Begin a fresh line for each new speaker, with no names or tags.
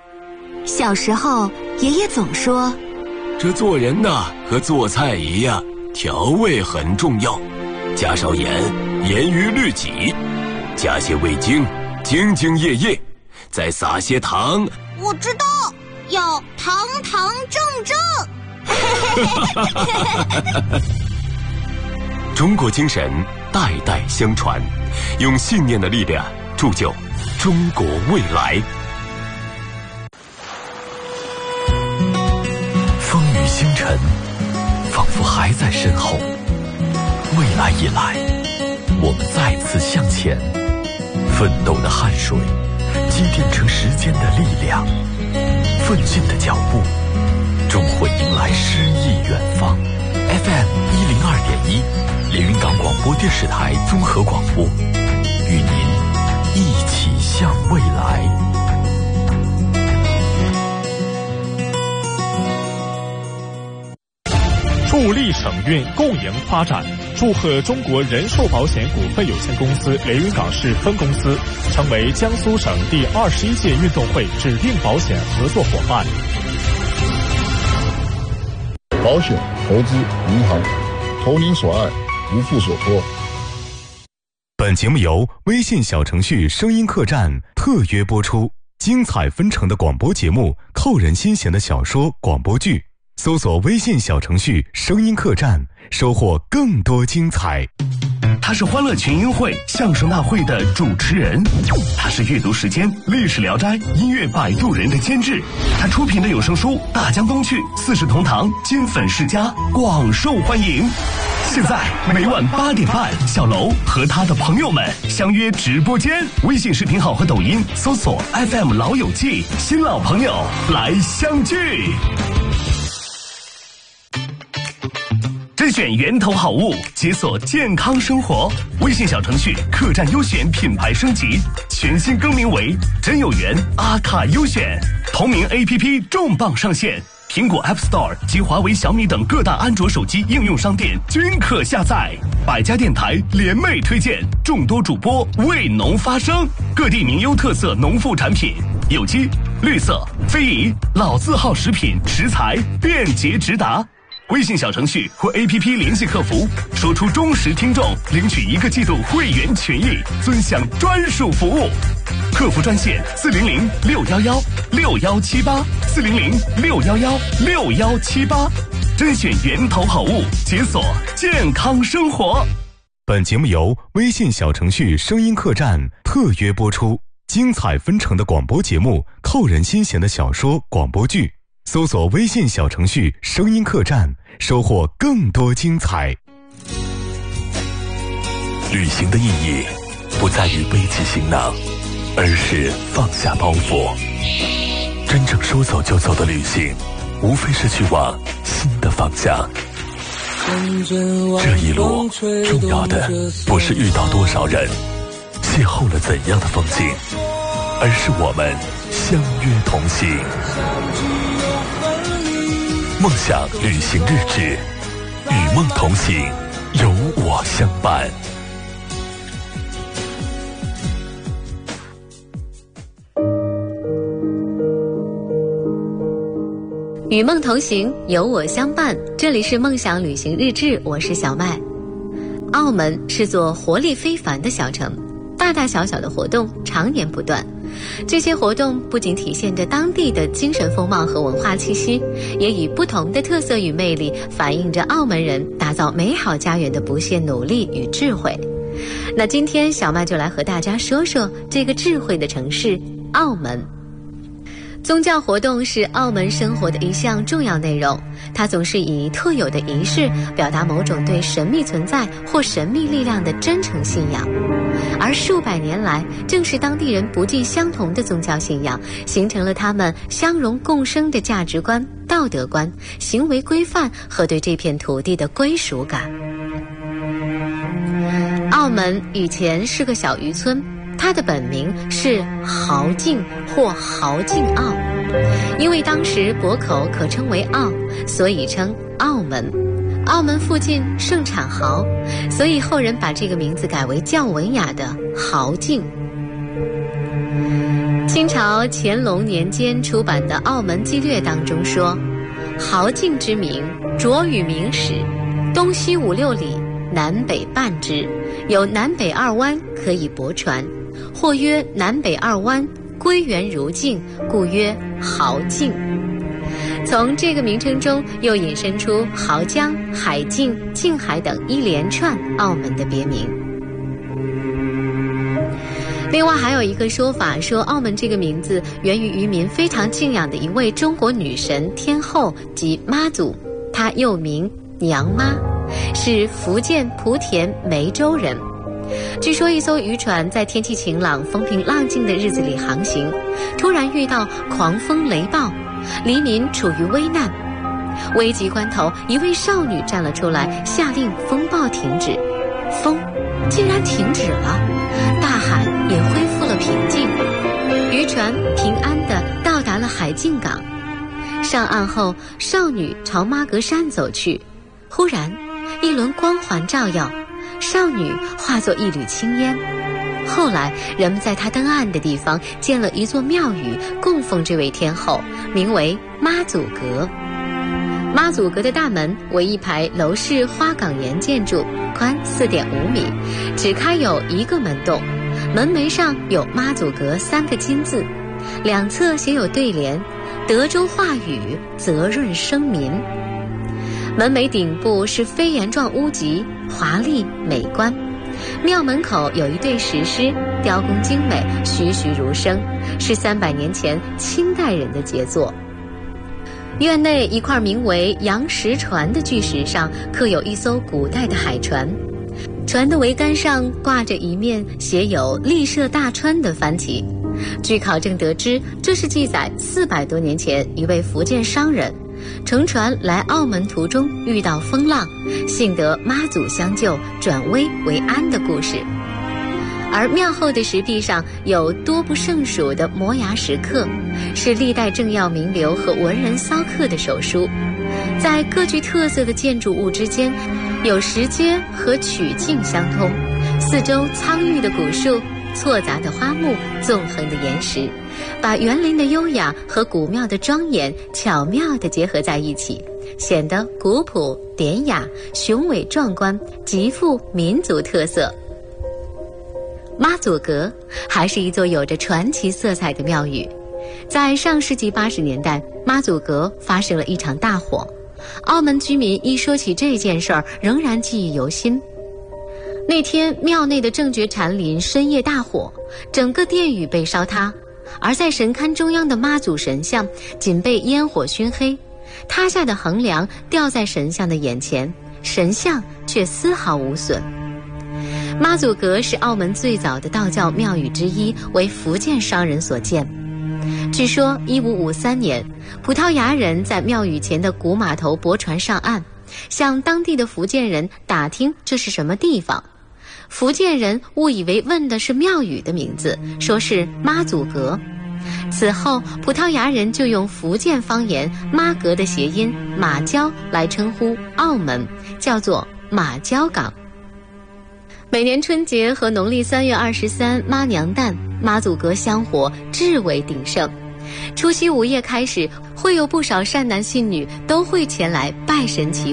小时候，爷爷总说，
这做人呐，和做菜一样，调味很重要，加少盐，严于律己，加些味精，兢兢业业，再撒些糖。
我知道，要堂堂正正。
中国精神代代相传，用信念的力量铸就中国未来。
风雨星辰仿佛还在身后，未来已来，我们再次向前，奋斗的汗水积淀成时间的力量，奋进的脚步终会迎来诗意远方。 FM 102.1连云港广播电视台综合广播，与您一起向未来。
助力省运共赢发展，祝贺中国人寿保险股份有限公司连云港市分公司成为江苏省第21届运动会指定保险合作伙伴。
保险、投资、银行，投您所爱，无负所托。
本节目由微信小程序声音客栈特约播出，精彩纷呈的广播节目，扣人心弦的小说、广播剧。搜索微信小程序声音客栈，收获更多精彩。
他是欢乐群英会相声大会的主持人，他是阅读时间历史聊斋音乐摆渡人的监制，他出品的有声书《大江东去》四世同堂金粉世家广受欢迎。现在每晚8点半，小楼和他的朋友们相约直播间，微信视频号和抖音搜索 FM 老友记，新老朋友来相聚。甄选源头好物，解锁健康生活。微信小程序客栈优选品牌升级，全新更名为真有缘阿卡优选。同名 APP 重磅上线，苹果 App Store 及华为、小米等各大安卓手机应用商店均可下载。百家电台联袂推荐，众多主播为农发声，各地名优特色农副产品，有机、绿色、非遗、老字号食品食材便捷直达。微信小程序或 APP 联系客服，说出忠实听众，领取1个季度会员权益，尊享专属服务。客服专线400-611-6178，400-611-6178，甄选源头好物，解锁健康生活。
本节目由微信小程序声音客栈特约播出，精彩纷呈的广播节目，扣人心弦的小说、广播剧。搜索微信小程序声音客栈，收获更多精彩。旅行的意义不在于背起行囊，而是放下包袱。真正说走就走的旅行，无非是去往新的方向。这一路重要的不是遇到多少人，邂逅了怎样的风景，而是我们相约同行。梦想旅行日志，与梦同行，有我相伴。
与梦同行，有我相伴。这里是梦想旅行日志，我是小麦。澳门是座活力非凡的小城，大大小小的活动常年不断。这些活动不仅体现着当地的精神风貌和文化气息，也以不同的特色与魅力反映着澳门人打造美好家园的不懈努力与智慧。那今天小麦就来和大家说说这个智慧的城市澳门。宗教活动是澳门生活的一项重要内容，它总是以特有的仪式表达某种对神秘存在或神秘力量的真诚信仰。而数百年来，正是当地人不尽相同的宗教信仰，形成了他们相容共生的价值观、道德观、行为规范和对这片土地的归属感。澳门以前是个小渔村，它的本名是豪境或豪境澳，因为当时泊口可称为澳，所以称澳门。澳门附近盛产蚝，所以后人把这个名字改为较文雅的豪境。清清朝乾隆年间出版的《澳门纪略》当中说，豪境之名，着与明史，东西5、6里，南北半之，有南北2湾可以泊船，或曰南北2湾，归源如镜，故曰豪境。从这个名称中又引申出濠江、海境、静海等一连串澳门的别名。另外还有一个说法说，澳门这个名字源于渔民非常敬仰的一位中国女神天后即妈祖，她又名娘妈，是福建莆田梅州人。据说一艘渔船在天气晴朗、风平浪静的日子里航行，突然遇到狂风雷暴，黎民处于危难。危急关头，一位少女站了出来，下令风暴停止。风竟然停止了，大海也恢复了平静，渔船平安地到达了海静港。上岸后，少女朝妈阁山走去，忽然一轮光环照耀，少女化作一缕青烟。后来人们在她登岸的地方建了一座庙宇，供奉这位天后，名为妈祖阁。妈祖阁的大门为一排楼式花岗岩建筑，宽4.5米，只开有1个门洞，门楣上有妈祖阁3个金字，两侧写有对联，德州话语，泽润生民。门楣顶部是飞檐状屋脊，华丽美观。庙门口有一对石狮，雕工精美，栩栩如生，是300年前清代人的杰作。院内一块名为杨石船的巨石上刻有一艘古代的海船，船的桅杆上挂着一面写有立社大川的帆旗。据考证得知，这是记载400多年前一位福建商人乘船来澳门途中遇到风浪，幸得妈祖相救，转危为安的故事。而庙后的石壁上有多不胜数的摩崖石刻，是历代政要名流和文人骚客的手书。在各具特色的建筑物之间，有石阶和曲径相通，四周苍郁的古树，错杂的花木，纵横的岩石，把园林的优雅和古庙的庄严巧妙地结合在一起，显得古朴典雅、雄伟壮观，极富民族特色。妈祖阁还是一座有着传奇色彩的庙宇。在上世纪80年代，妈祖阁发生了一场大火，澳门居民一说起这件事儿，仍然记忆犹新。那天庙内的正觉禅林深夜大火，整个殿宇被烧塌，而在神龛中央的妈祖神像仅被烟火熏黑，塌下的横梁掉在神像的眼前，神像却丝毫无损。妈祖阁是澳门最早的道教庙宇之一，为福建商人所建。据说1553年，葡萄牙人在庙宇前的古码头泊船上岸，向当地的福建人打听这是什么地方。福建人误以为问的是庙宇的名字，说是妈祖阁。此后葡萄牙人就用福建方言妈阁的谐音马交来称呼澳门，叫做马交港。每年春节和农历3月23妈娘诞，妈祖阁香火至为鼎盛。除夕午夜开始，会有不少善男信女都会前来拜神祈